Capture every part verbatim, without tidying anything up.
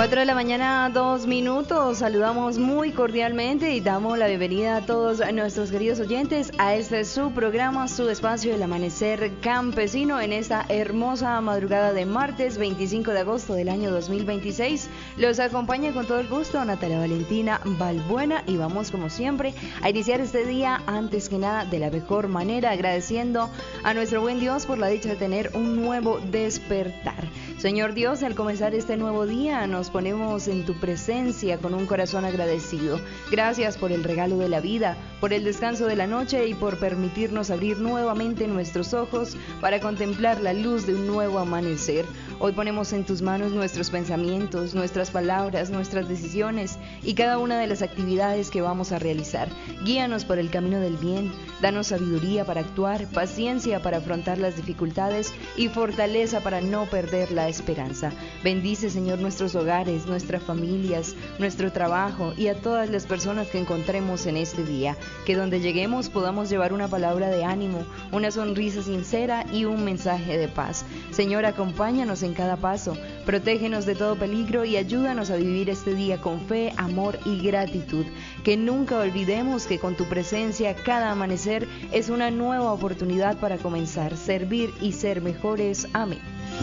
Cuatro de la mañana, dos minutos. Saludamos muy cordialmente y damos la bienvenida a todos nuestros queridos oyentes a este su programa, su espacio, El Amanecer Campesino, en esta hermosa madrugada de martes veinticinco de agosto del año dos mil veintiséis. Los acompaña con todo el gusto Natalia Valentina Balbuena y vamos como siempre a iniciar este día antes que nada de la mejor manera, agradeciendo a nuestro buen Dios por la dicha de tener un nuevo despertar. Señor Dios, al comenzar este nuevo día nos ponemos en tu presencia con un corazón agradecido. Gracias por el regalo de la vida, por el descanso de la noche y por permitirnos abrir nuevamente nuestros ojos para contemplar la luz de un nuevo amanecer. Hoy ponemos en tus manos nuestros pensamientos, nuestras palabras, nuestras decisiones y cada una de las actividades que vamos a realizar. Guíanos por el camino del bien, danos sabiduría para actuar, paciencia para afrontar las dificultades y fortaleza para no perder la esperanza. Bendice, Señor, nuestros hogares, nuestras familias, nuestro trabajo y a todas las personas que encontremos en este día. Que donde lleguemos podamos llevar una palabra de ánimo, una sonrisa sincera y un mensaje de paz. Señor, acompáñanos en cada paso, protégenos de todo peligro y ayúdanos a vivir este día con fe, amor y gratitud. Que nunca olvidemos que con tu presencia cada amanecer es una nueva oportunidad para comenzar, servir y ser mejores. Amén.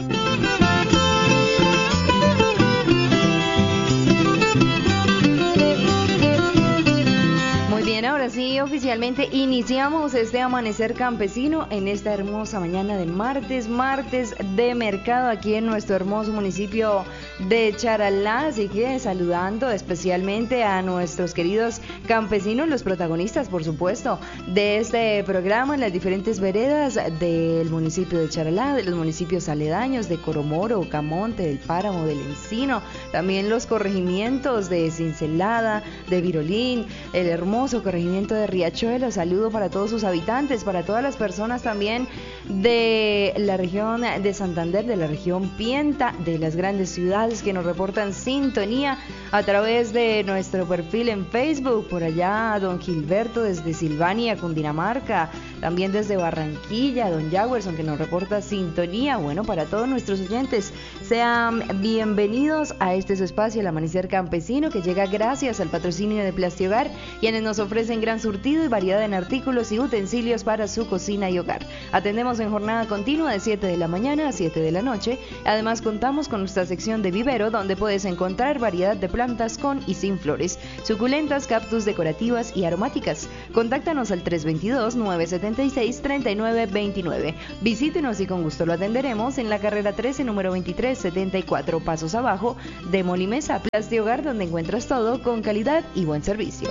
Muy bien, ahora sí, oficialmente iniciamos este amanecer campesino en esta hermosa mañana de martes, martes de mercado aquí en nuestro hermoso municipio de Charalá, así que saludando especialmente a nuestros queridos campesinos, los protagonistas, por supuesto, de este programa en las diferentes veredas del municipio de Charalá, de los municipios aledaños de Coromoro, Camonte, del Páramo, del Encino, también los corregimientos de Cincelada, de Virolín, el hermoso corregimiento de Riachuelo. Saludo para todos sus habitantes, para todas las personas también de la región de Santander, de la región Pienta, de las grandes ciudades que nos reportan sintonía a través de nuestro perfil en Facebook. Por allá don Gilberto desde Silvania, Cundinamarca, también desde Barranquilla, don Jawerson que nos reporta sintonía. Bueno, para todos nuestros oyentes, sean bienvenidos a este su espacio, El Amanecer Campesino, que llega gracias al patrocinio de Plastiogar, quienes nos ofrecen gran surtido y variedad en artículos y utensilios para su cocina y hogar. Atendemos en jornada continua de siete de la mañana a siete de la noche. Además contamos con nuestra sección de vivero, donde puedes encontrar variedad de plantas con y sin flores, suculentas, cactus decorativas y aromáticas. Contáctanos al tres dos dos, nueve siete seis, tres nueve dos nueve. Visítenos y con gusto lo atenderemos en la carrera trece, número veintitrés setenta y cuatro, pasos abajo de Molimesa. Plastiogar, donde encuentras todo con calidad y buen servicio.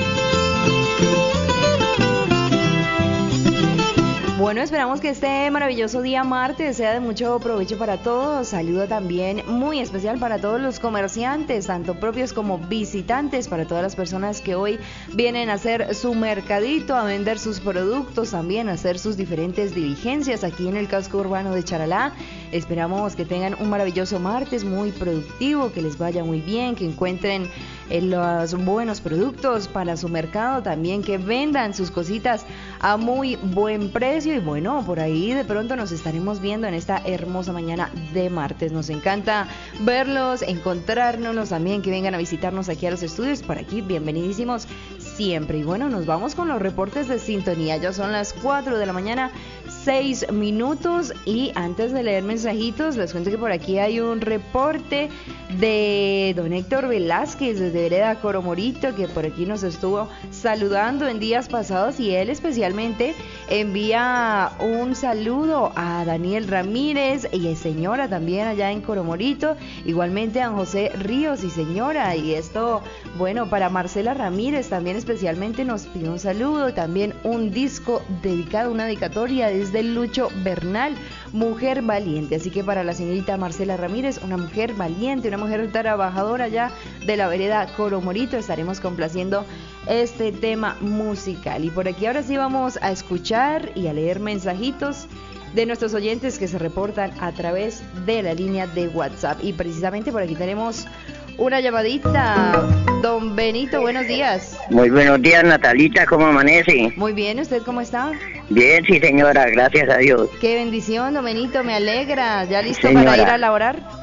Bueno, esperamos que este maravilloso día martes sea de mucho provecho para todos. Saludo también muy especial para todos los comerciantes, tanto propios como visitantes, para todas las personas que hoy vienen a hacer su mercadito, a vender sus productos, también a hacer sus diferentes diligencias aquí en el casco urbano de Charalá. Esperamos que tengan un maravilloso martes, muy productivo, que les vaya muy bien, que encuentren eh, los buenos productos para su mercado, también que vendan sus cositas a muy buen precio. Y bueno, por ahí de pronto nos estaremos viendo en esta hermosa mañana de martes. Nos encanta verlos, encontrarnos, también que vengan a visitarnos aquí a los estudios. Por aquí, bienvenidísimos siempre. Y bueno, nos vamos con los reportes de sintonía. Ya son las cuatro de la mañana, seis minutos, y antes de leer mensajitos, les cuento que por aquí hay un reporte de don Héctor Velázquez desde Vereda Coromorito, que por aquí nos estuvo saludando en días pasados, y él especialmente envía un saludo a Daniel Ramírez y a señora también allá en Coromorito, igualmente a José Ríos y señora, y esto, bueno, para Marcela Ramírez también especialmente nos pidió un saludo, también un disco dedicado, una dedicatoria desde Lucho Bernal, Mujer Valiente. Así que para la señorita Marcela Ramírez, una mujer valiente, una mujer trabajadora ya de la vereda Coromorito, estaremos complaciendo este tema musical. Y por aquí ahora sí vamos a escuchar y a leer mensajitos de nuestros oyentes que se reportan a través de la línea de WhatsApp. Y precisamente por aquí tenemos una llamadita. Don Benito, buenos días. Muy buenos días, Natalita, ¿cómo amanece? Muy bien, ¿usted cómo está? Bien, sí, señora, gracias a Dios. Qué bendición, don Benito, me alegra. ¿Ya listo Señora, para ir a laborar?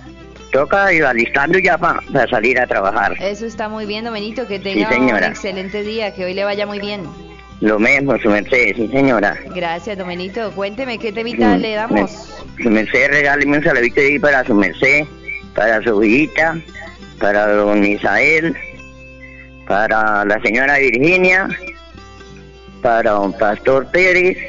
Toca ir alistando ya para pa salir a trabajar. Eso está muy bien, don Benito, que tenga Sí, un señora. excelente día, que hoy le vaya muy bien. Lo mismo, su merced, sí señora. Gracias, don Benito. Cuénteme, ¿qué temita Mm, le damos? me- Su merced, regáleme un saludito ahí para su merced, para su hijita, para don Isael, para la señora Virginia, para don Pastor Pérez,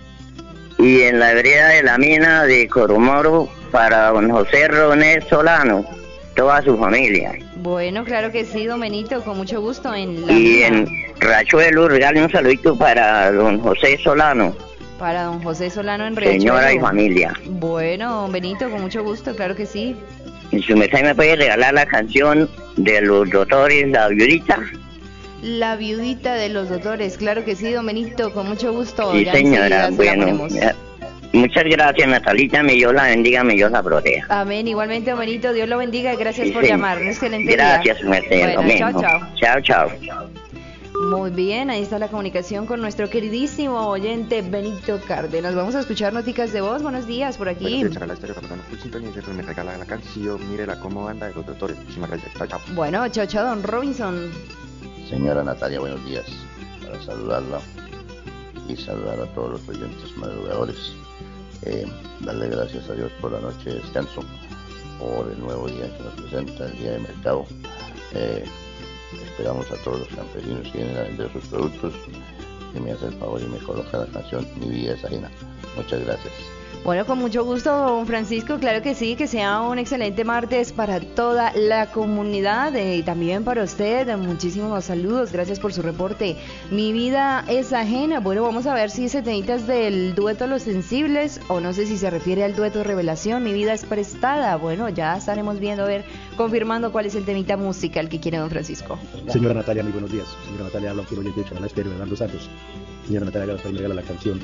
y en la vereda de la mina de Coromoro, para don José Ronés Solano, toda su familia. Bueno, claro que sí, don Benito, con mucho gusto en la Y mina. en Rachuelo, regáleme un saludito para don José Solano, Para don José Solano en Riachuelo. señora y familia. Bueno, don Benito, con mucho gusto, claro que sí. Y su merced me puede regalar la canción de los doctores, La Viudita. La viudita de los doctores, claro que sí, don Benito, con mucho gusto. Sí, Ya señora, enseguida se la bueno. ponemos. ya. Muchas gracias, Natalita, me Dios la bendiga, me Dios la proteja. Amén, igualmente, don Benito, Dios lo bendiga, gracias Sí, por señor. llamar. Un excelente Gracias, día. su merced, lo Bueno, chao, mismo. chao. Chao, chao. Muy bien, ahí está la comunicación con nuestro queridísimo oyente Benito Cárdenas. Vamos a escuchar noticias de voz. Buenos días, por aquí. Buenos días, Charala Estéreo, Capitán Full Sintonía, siempre me regala la canción, mírela cómo anda de los doctores. Muchísimas gracias, chao, chao. Bueno, chao, chao, don Robinson. Señora Natalia, buenos días. Para saludarla y saludar a todos los oyentes madrugadores. Eh, darle gracias a Dios por la noche de descanso, por el nuevo día que nos presenta, el día de mercado. Eh, esperamos a todos los campesinos que vienen a vender sus productos que me hace el favor y me coloca la canción Mi vida es ajena. Muchas gracias. Bueno, con mucho gusto, don Francisco, claro que sí, que sea un excelente martes para toda la comunidad eh, y también para usted. Muchísimos saludos, gracias por su reporte. Mi vida es ajena. Bueno, vamos a ver si ese temita es del dueto Los Sensibles o no sé si se refiere al dueto Revelación. Mi vida es prestada. Bueno, ya estaremos viendo, a ver, confirmando cuál es el temita musical que quiere don Francisco. Señora Natalia, muy buenos días. Señora Natalia, habla un fiel oyente de Charala Estéreo, Hernando Santos. Señora Natalia, me regala la canción.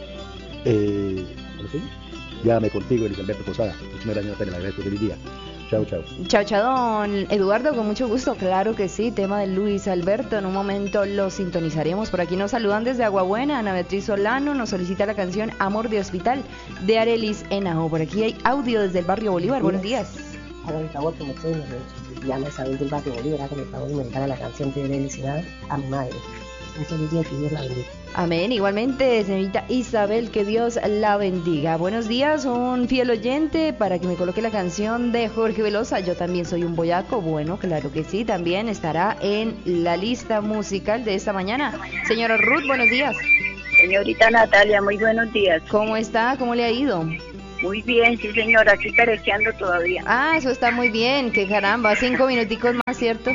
Eh, ¿cómo se llama? Llámame contigo, Luis Alberto Posada. Muchísimas gracias, Natalia, le agradezco. Feliz día. Chao, chao. Chao, chao, don Eduardo, con mucho gusto, claro que sí, tema de Luis Alberto, en un momento lo sintonizaremos. Por aquí nos saludan desde Aguabuena, Ana Beatriz Solano nos solicita la canción Amor de Hospital de Arelis Henao. Por aquí hay audio desde el barrio Bolívar, buenos días. Haga el favor que me estoy llama Isabel del barrio Bolívar, hágame el favor y me regala la canción de Arelis Henao a mi madre. Un feliz día, que Dios la bendiga. Amén, igualmente, señorita Isabel, que Dios la bendiga. Buenos días, un fiel oyente para que me coloque la canción de Jorge Velosa, Yo también soy un boyaco. Bueno, claro que sí, también estará en la lista musical de esta mañana. Señora Ruth, buenos días. Señorita Natalia, muy buenos días. ¿Cómo está? ¿Cómo le ha ido? Muy bien, sí señora, aquí pereceando todavía. Ah, eso está muy bien, que caramba, cinco minuticos más, ¿cierto?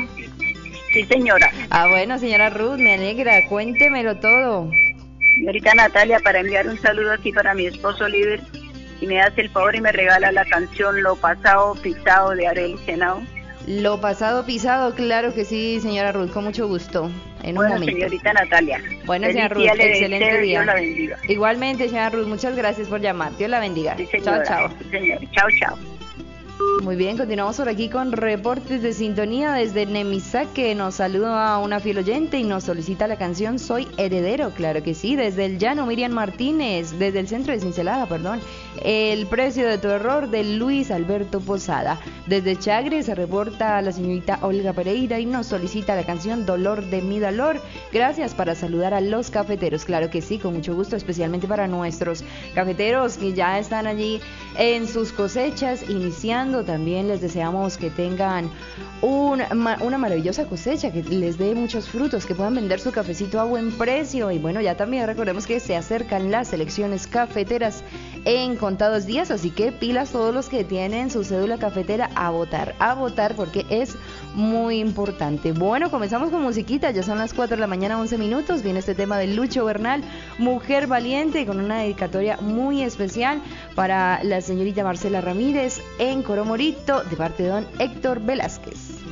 Sí señora. Ah, bueno, señora Ruth, me alegra, cuéntemelo todo. Señorita Natalia, para enviar un saludo aquí para mi esposo Oliver, y me hace el favor y me regala la canción Lo pasado pisado de Arelis Henao. Lo pasado pisado, claro que sí, señora Ruth, con mucho gusto, en Bueno, un momento. señorita Natalia. Bueno, feliz señora Ruth, día le excelente deseo, día. Dios la bendiga. Igualmente, señora Ruth, muchas gracias por llamar. Dios la bendiga. Sí Chao, señora. chao. Sí, señora. Chao, chao. Muy bien, continuamos por aquí con reportes de sintonía desde Nemisac, que nos saluda a una fiel oyente y nos solicita la canción Soy Heredero, claro que sí, desde el llano Miriam Martínez, desde el centro de Cincelada, perdón, El precio de tu error de Luis Alberto Posada. Desde Chagre se reporta a la señorita Olga Pereira y nos solicita la canción Dolor de mi dolor. Gracias, para saludar a los cafeteros, claro que sí, con mucho gusto, especialmente para nuestros cafeteros que ya están allí en sus cosechas iniciando. También les deseamos que tengan un, una maravillosa cosecha, que les dé muchos frutos, que puedan vender su cafecito a buen precio. Y bueno, ya también recordemos que se acercan las elecciones cafeteras en contados días, así que pilas todos los que tienen su cédula cafetera a votar, a votar porque es muy importante. Bueno, comenzamos con musiquita, ya son las cuatro de la mañana, once minutos, viene este tema de Lucho Bernal, Mujer Valiente, con una dedicatoria muy especial para la señorita Marcela Ramírez en Coromorito, de parte de don Héctor Velázquez.